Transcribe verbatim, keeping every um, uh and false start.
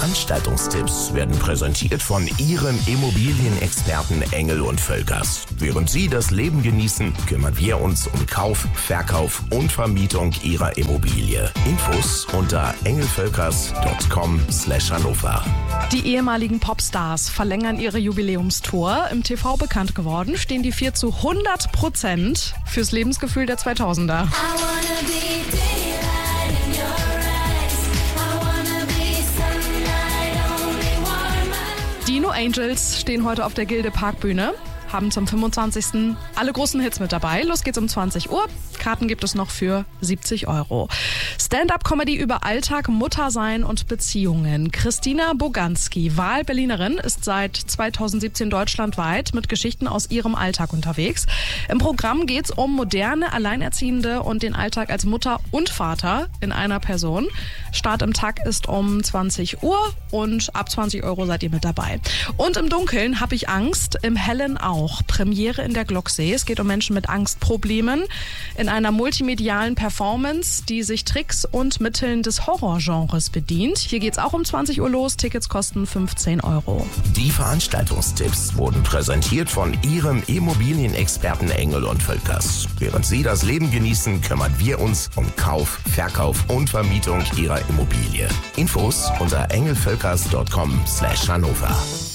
Veranstaltungstipps werden präsentiert von Ihrem Immobilienexperten Engel und Völkers. Während Sie das Leben genießen, kümmern wir uns um Kauf, Verkauf und Vermietung Ihrer Immobilie. Infos unter engelvölkers punkt com slash Hannover. Die ehemaligen Popstars verlängern ihre Jubiläumstour. Im T V bekannt geworden stehen die vier zu hundert Prozent fürs Lebensgefühl der zweitausender. Die No Angels stehen heute auf der Gilde Parkbühne, haben zum fünfundzwanzigsten alle großen Hits mit dabei. Los geht's um zwanzig Uhr. Karten gibt es noch für siebzig Euro. Stand-up-Comedy über Alltag, Muttersein und Beziehungen. Christina Boganski, Wahlberlinerin, ist seit zweitausendsiebzehn deutschlandweit mit Geschichten aus ihrem Alltag unterwegs. Im Programm geht's um moderne Alleinerziehende und den Alltag als Mutter und Vater in einer Person. Start im Tag ist um zwanzig Uhr und ab zwanzig Euro seid ihr mit dabei. Und im Dunkeln habe ich Angst, im Hellen auch. Premiere in der Glocksee. Es geht um Menschen mit Angstproblemen in einer multimedialen Performance, die sich Tricks und Mitteln des Horrorgenres bedient. Hier geht's auch um zwanzig Uhr los. Tickets kosten fünfzehn Euro. Die Veranstaltungstipps wurden präsentiert von Ihrem Immobilienexperten Engel und Völkers. Während Sie das Leben genießen, kümmern wir uns um Kauf, Verkauf und Vermietung Ihrer Immobilie. Infos unter engelvölkers punkt com slash Hannover.